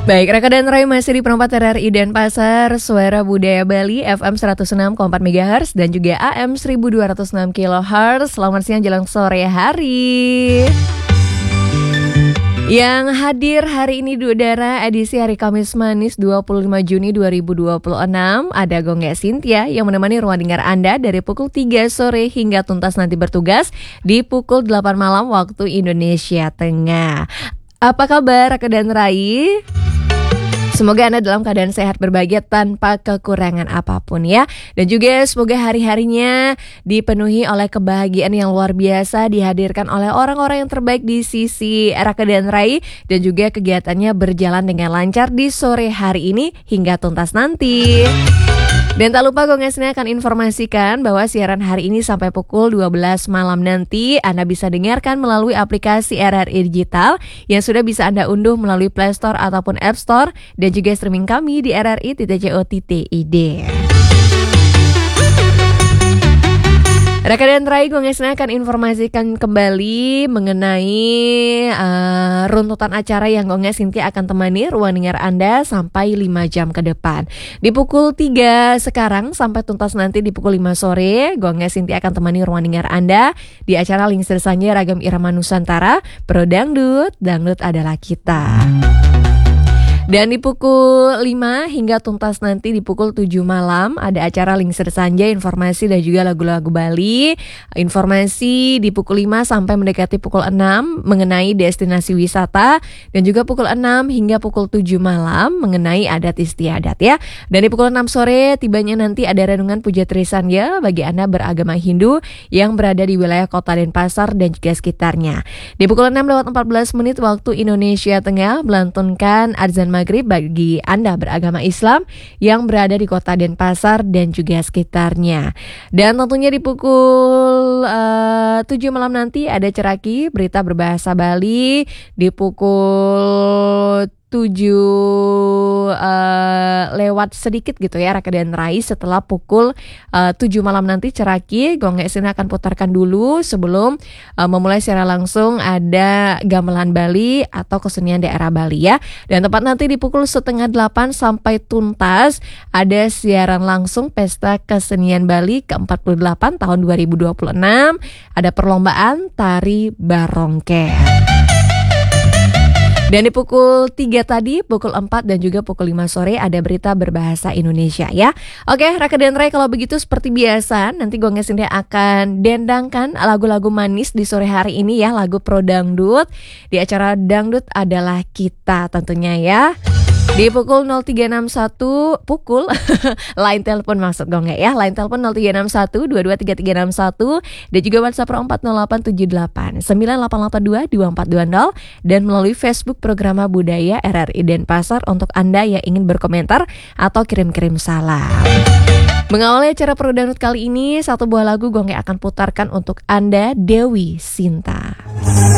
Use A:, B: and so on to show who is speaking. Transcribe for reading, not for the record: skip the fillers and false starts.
A: Baik, Raka dan Rai masih di perempat RRI Denpasar, Suara Budaya Bali FM 106,4 MHz dan juga AM 1206 kHz. Selamat siang jelang sore hari. Yang hadir hari ini di udara edisi hari Kamis Manis 25 Juni 2026 ada Gongnya Cynthia yang menemani ruang dengar Anda dari pukul 3 sore hingga tuntas nanti bertugas di pukul 8 malam waktu Indonesia Tengah. Apa kabar Raka dan Rai? Semoga Anda dalam keadaan sehat berbahagia tanpa kekurangan apapun ya. Dan juga semoga hari-harinya dipenuhi oleh kebahagiaan yang luar biasa dihadirkan oleh orang-orang yang terbaik di sisi Raka dan Rai. Dan juga kegiatannya berjalan dengan lancar di sore hari ini hingga tuntas nanti. Dan tak lupa Gongnya Sini akan informasikan bahwa siaran hari ini sampai pukul 12 malam nanti Anda bisa dengarkan melalui aplikasi RRI Digital yang sudah bisa Anda unduh melalui Play Store ataupun App Store dan juga streaming kami di rri.co.id. Raka dan Rai, Gongnya Sini akan informasikan kembali mengenai runtutan acara yang Gongnya Cynthia akan temani ruang dengar Anda sampai 5 jam ke depan. Di pukul 3 sekarang sampai tuntas nanti di pukul 5 sore, Gongnya Cynthia akan temani ruang dengar Anda di acara Lingsir Sanja Ragam Irama Nusantara, Pro Dangdut, Dangdut Adalah Kita. Dan di pukul 5 hingga tuntas nanti di pukul 7 malam ada acara Lingsir Sanja, informasi dan juga lagu-lagu Bali. Informasi di pukul 5 sampai mendekati pukul 6 mengenai destinasi wisata. Dan juga pukul 6 hingga pukul 7 malam mengenai adat istiadat ya. Dan di pukul 6 sore tibanya nanti ada renungan Puja Trisanya bagi Anda beragama Hindu yang berada di wilayah Kota Denpasar dan juga sekitarnya. Di pukul 6:14 waktu Indonesia Tengah melantunkan adzan maghrib bagi Anda beragama Islam yang berada di Kota Denpasar dan juga sekitarnya. Dan tentunya di pukul 7 malam nanti ada Ceraki, berita berbahasa Bali. Di pukul 7 lewat sedikit gitu ya Raka dan Rai, setelah pukul 7 malam nanti Ceraki Gongnya Sini akan putarkan dulu sebelum memulai secara langsung ada Gamelan Bali atau kesenian daerah Bali ya. Dan tepat nanti di pukul 7:30 sampai tuntas ada siaran langsung Pesta Kesenian Bali ke-48 tahun 2026. Ada perlombaan tari barongke. Dan di pukul 3 tadi, pukul 4 dan juga pukul 5 sore ada berita berbahasa Indonesia ya. Oke, Raka dan Rai, kalau begitu seperti biasa nanti Gongnya Sini akan dendangkan lagu-lagu manis di sore hari ini ya, lagu Pro Dangdut di acara Dangdut Adalah Kita tentunya ya. Di pukul 0361 line telepon maksud Gongnya ya. Line telepon 0361 223361 dan juga WhatsApp 40878 9882 2420 dan melalui Facebook Program Budaya RRI Denpasar untuk Anda yang ingin berkomentar atau kirim-kirim salam. Mengawali acara Pro Dangdut kali ini, satu buah lagu Gongnya akan putarkan untuk Anda, Dewi Sinta.